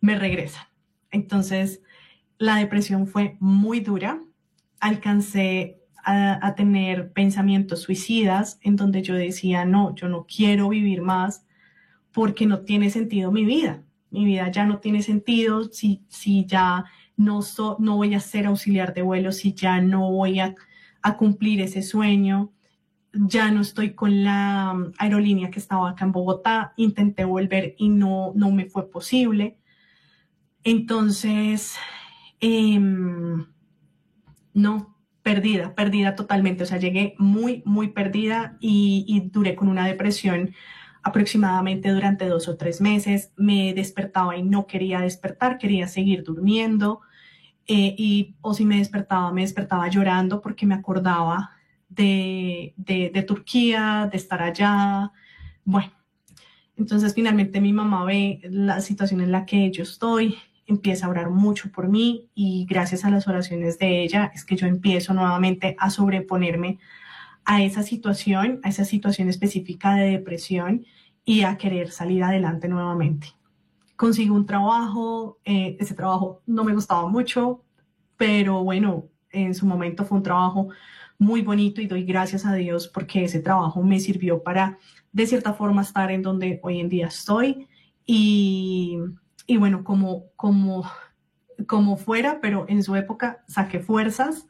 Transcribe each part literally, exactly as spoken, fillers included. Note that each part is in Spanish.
me regresan. Entonces, la depresión fue muy dura. Alcancé a, a tener pensamientos suicidas en donde yo decía, no, yo no quiero vivir más porque no tiene sentido mi vida. Mi vida ya no tiene sentido si, si ya no, so, no voy a ser auxiliar de vuelo, si ya no voy a, a cumplir ese sueño. Ya no estoy con la um, aerolínea que estaba acá en Bogotá. Intenté volver y no, no me fue posible. Entonces, eh, no, perdida, perdida totalmente. O sea, llegué muy, muy perdida y, y duré con una depresión aproximadamente durante dos o tres meses. Me despertaba y no quería despertar, quería seguir durmiendo. Eh, y o si me despertaba, me despertaba llorando porque me acordaba de, de, de Turquía, de estar allá. Bueno, entonces finalmente mi mamá ve la situación en la que yo estoy, empieza a orar mucho por mí y gracias a las oraciones de ella es que yo empiezo nuevamente a sobreponerme a esa situación, a esa situación específica de depresión y a querer salir adelante nuevamente. Consigo un trabajo, eh, ese trabajo no me gustaba mucho, pero bueno, en su momento fue un trabajo muy bonito y doy gracias a Dios porque ese trabajo me sirvió para, de cierta forma, estar en donde hoy en día estoy y, y bueno, como, como, como fuera, pero en su época saqué fuerzas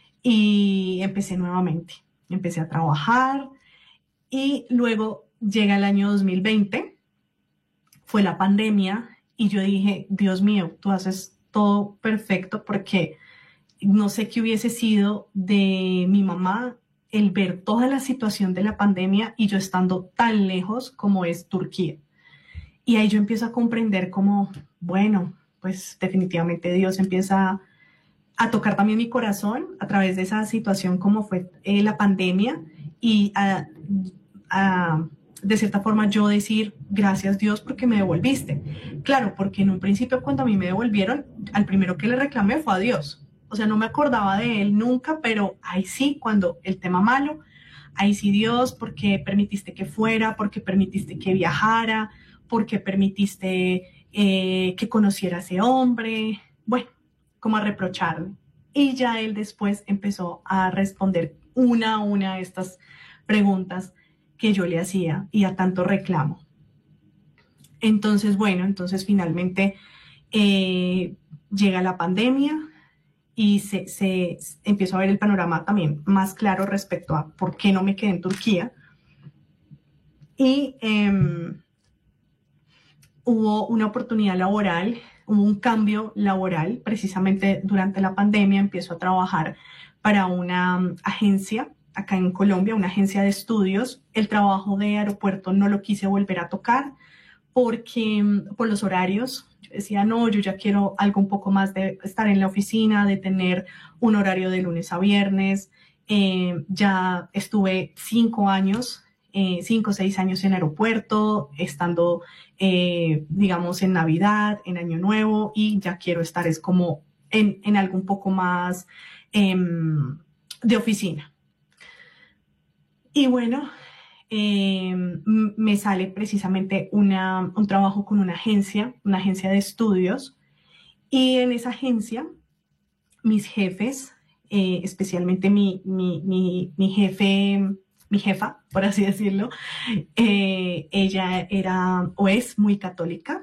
y empecé nuevamente. Empecé a trabajar y luego llega el año dos mil veinte, fue la pandemia y yo dije, Dios mío, tú haces todo perfecto porque no sé qué hubiese sido de mi mamá el ver toda la situación de la pandemia y yo estando tan lejos como es Turquía. Y ahí yo empiezo a comprender como, bueno, pues definitivamente Dios empieza a tocar también mi corazón a través de esa situación como fue eh, la pandemia y a, a, de cierta forma yo decir gracias Dios porque me devolviste. Claro, porque en un principio cuando a mí me devolvieron, al primero que le reclamé fue a Dios. O sea, no me acordaba de él nunca, pero ahí sí, cuando el tema malo, ahí sí Dios, porque permitiste que fuera, porque permitiste que viajara, porque permitiste eh, que conociera a ese hombre. Bueno, como a reprocharme. Y ya él después empezó a responder una a una de estas preguntas que yo le hacía y a tanto reclamo. Entonces, bueno, entonces finalmente eh, llega la pandemia y se, se empiezo a ver el panorama también más claro respecto a por qué no me quedé en Turquía. Y eh, hubo una oportunidad laboral, hubo un cambio laboral, precisamente durante la pandemia empiezo a trabajar para una um, agencia acá en Colombia, una agencia de estudios. El trabajo de aeropuerto no lo quise volver a tocar porque um, por los horarios, yo decía, no, yo ya quiero algo un poco más de estar en la oficina, de tener un horario de lunes a viernes. Eh, ya estuve cinco años eh, cinco o seis años en aeropuerto, estando, eh, digamos, en Navidad, en Año Nuevo, y ya quiero estar es como en, en algo un poco más eh, de oficina. Y bueno, eh, me sale precisamente una, un trabajo con una agencia, una agencia de estudios, y en esa agencia, mis jefes, eh, especialmente mi, mi, mi, mi jefe, mi jefa, por así decirlo, eh, ella era o es muy católica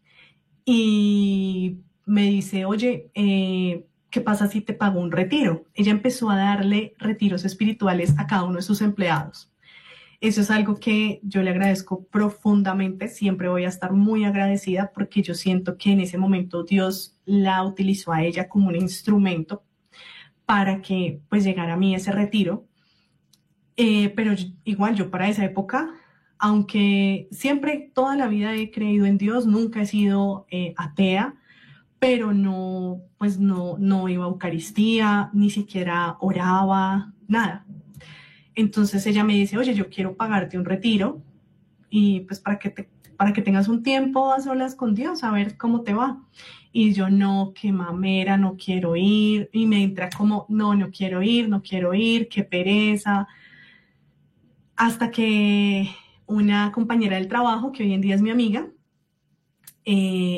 y me dice, oye, eh, ¿qué pasa si te pago un retiro? Ella empezó a darle retiros espirituales a cada uno de sus empleados. Eso es algo que yo le agradezco profundamente, siempre voy a estar muy agradecida porque yo siento que en ese momento Dios la utilizó a ella como un instrumento para que pues llegara a mí ese retiro. Eh, pero igual yo para esa época, aunque siempre toda la vida he creído en Dios, nunca he sido eh, atea, pero no, pues no, no iba a Eucaristía, ni siquiera oraba, nada. Entonces ella me dice, oye, yo quiero pagarte un retiro y pues para que, te, para que tengas un tiempo a solas con Dios, a ver cómo te va. Y yo, no, qué mamera, no quiero ir. Y me entra como, no, no quiero ir, no quiero ir, qué pereza. Hasta que una compañera del trabajo, que hoy en día es mi amiga, eh,